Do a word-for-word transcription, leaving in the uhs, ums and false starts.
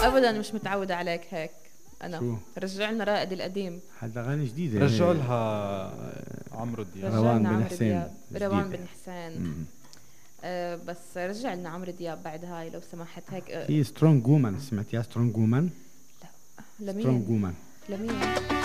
ابدا مش متعوده عليك هيك. انا شو؟ رجع لنا رائد القديم. هذا اغاني جديده. رجعوا لها عمرو دياب. رجع روان لنا بن عمرو حسين دياب، روان جديدة. بن حسين. أه بس رجع لنا عمرو دياب بعد هاي لو سمحت هيك. أه في سترونج وومن، سمعتيها سترونج وومن؟ لا. سترونج لمين؟ وومن لمين؟